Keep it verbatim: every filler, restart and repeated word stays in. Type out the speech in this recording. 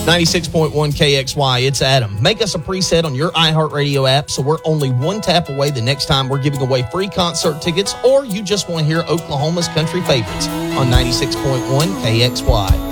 ninety-six point one K X Y, it's Adam. Make us a preset on your iHeartRadio app so we're only one tap away the next time we're giving away free concert tickets, or you just want to hear Oklahoma's country favorites on ninety-six point one K X Y.